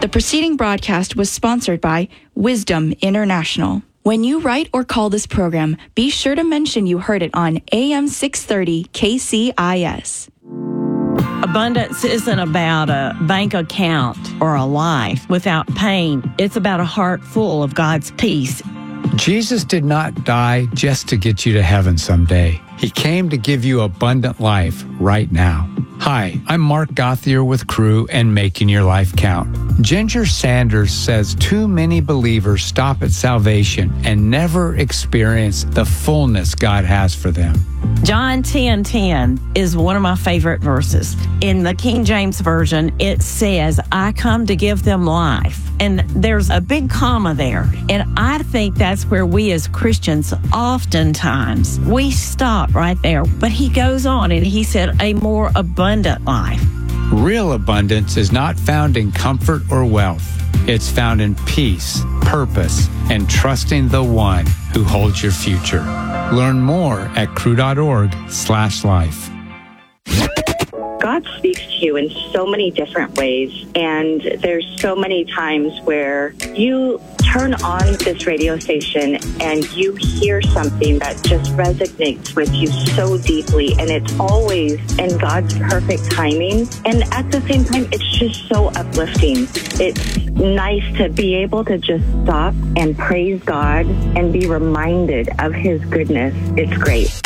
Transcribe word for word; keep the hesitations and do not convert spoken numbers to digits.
The preceding broadcast was sponsored by Wisdom International. When you write or call this program, be sure to mention you heard it on A M six thirty K C I S. Abundance isn't about a bank account or a life without pain. It's about a heart full of God's peace. Jesus did not die just to get you to heaven someday. He came to give you abundant life right now. Hi, I'm Mark Gauthier with Crew and Making Your Life Count. Ginger Sanders says too many believers stop at salvation and never experience the fullness God has for them. John ten ten is one of my favorite verses. In the King James Version, it says, I come to give them life. And there's a big comma there. And I think that's where we as Christians oftentimes, we stop right there. But he goes on and he said, a more abundant life. Real abundance is not found in comfort or wealth. It's found in peace, purpose, and trusting the one who holds your future. Learn more at crew.org slash life. God speaks to you in so many different ways, and there's so many times where you turn on this radio station and you hear something that just resonates with you so deeply, and it's always in God's perfect timing. And at the same time, it's just so uplifting. It's nice to be able to just stop and praise God and be reminded of His goodness. It's great.